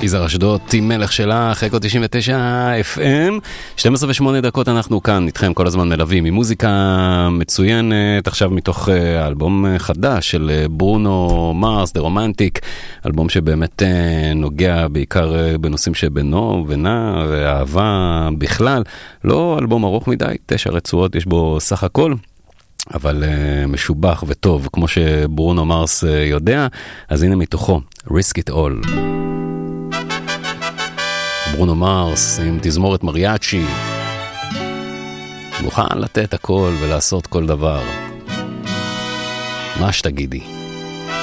יזהר אשדוד, עם מלך שלך, אקו 99 FM, 12:08 אנחנו כאן איתכם כל הזמן מלווים עם מוזיקה מצוינת, עכשיו מתוך אלבום חדש של ברונו מרס, The Romantic, אלבום שבאמת נוגע בעיקר בנושאים שבינו ובינה ואהבה בכלל, לא אלבום ארוך מדי, 9 רצועות יש בו סך הכל, אבל משובח וטוב, כמו שברונו מרס יודע, אז הנה מתוכו, Risk It All. ברונו מרס עם תזמורת מריאצ'י, מוכן לתת הכל ולעשות כל דבר. מה שתגידי.